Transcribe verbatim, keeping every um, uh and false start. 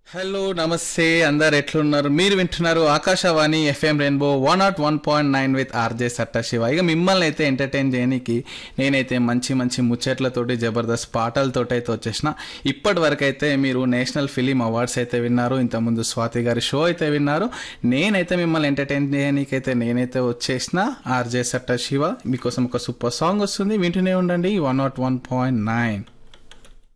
Hello నమస్తే అందరు ఎట్లున్నారు? మీరు వింటున్నారు Akashvani FM rainbow one not one point nine with RJ satta Shiva. ఇక మిమ్మల్ని అయితే ఎంటర్టైన్ చేయడానికి నేనైతే మంచి మంచి ముచ్చట్లతోటి జబర్దస్త్ పాటలతోటి అయితే వచ్చేసిన. ఇప్పటి వరకు అయితే మీరు నేషనల్ ఫిలిం అవార్డ్స్ అయితే విన్నారు, ఇంతకుముందు స్వాతి గారి షో అయితే విన్నారు. నేనైతే మిమ్మల్ని ఎంటర్టైన్ చేయడానికి అయితే నేనైతే వచ్చేసిన ఆర్జే సట్టా శివ. మీకోసం ఒక సూపర్ సాంగ్ వస్తుంది, వింటూనే ఉండండి one not one point nine.